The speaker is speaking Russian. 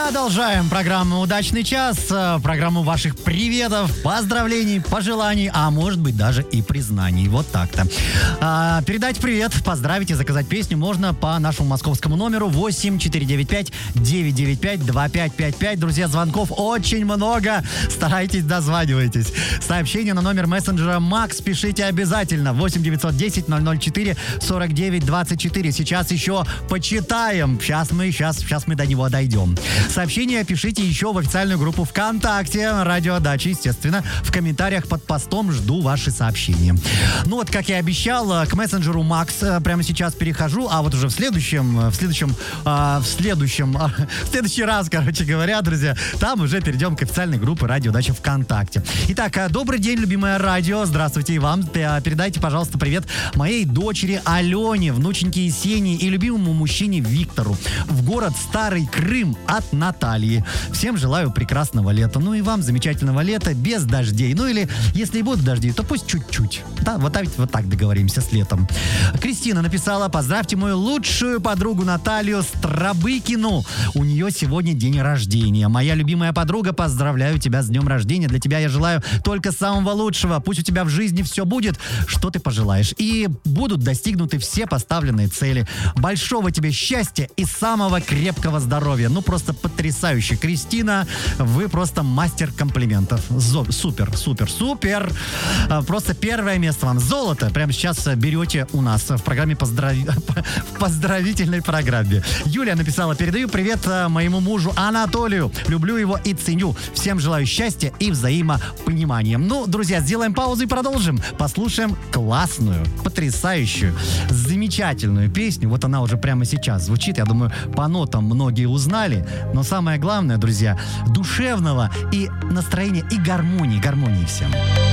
Продолжаем программу «Удачный час», программу ваших приветов, поздравлений, пожеланий, а может быть даже и признаний. Вот так-то. Передать привет, поздравить и заказать песню можно по нашему московскому номеру 8495-995-2555. Друзья, звонков очень много, старайтесь, дозванивайтесь. Сообщение на номер мессенджера Макс пишите обязательно. 8-910-004-49-24. Сейчас еще почитаем. Сейчас мы до него дойдем. Сообщение пишите еще в официальную группу ВКонтакте «Радио Дача», естественно. В комментариях под постом жду ваши сообщения. Ну вот, как я обещал, к мессенджеру Макс прямо сейчас перехожу, а вот уже в следующий раз, короче говоря, друзья, там уже перейдем к официальной группе «Радио Дача» ВКонтакте. Итак, добрый день, любимое радио. Здравствуйте и вам. Передайте, пожалуйста, привет моей дочери Алене, внученьке Есении и любимому мужчине Виктору в город Старый Крым от Натальи. Всем желаю прекрасного лета. Ну и вам замечательного лета, без дождей. Ну или, если и будут дожди, то пусть чуть-чуть. Да, вот так договоримся с летом. Кристина написала: поздравьте мою лучшую подругу Наталью Страбыкину. У нее сегодня день рождения. Моя любимая подруга, поздравляю тебя с днем рождения. Для тебя я желаю только самого лучшего. Пусть у тебя в жизни все будет, что ты пожелаешь. И будут достигнуты все поставленные цели. Большого тебе счастья и самого крепкого здоровья. Ну, просто потрясающе. Кристина, вы просто мастер комплиментов. Супер. Просто первое место вам. Золото прямо сейчас берете у нас в программе в поздравительной программе. Юлия написала: передаю привет моему мужу Анатолию. Люблю его и ценю. Всем желаю счастья и взаимопонимания. Ну, друзья, сделаем паузу и продолжим. Послушаем классную, потрясающую, замечательную песню. Вот она уже прямо сейчас звучит. Я думаю, по нотам многие узнали. Но самое главное, друзья, душевного и настроения, и гармонии всем.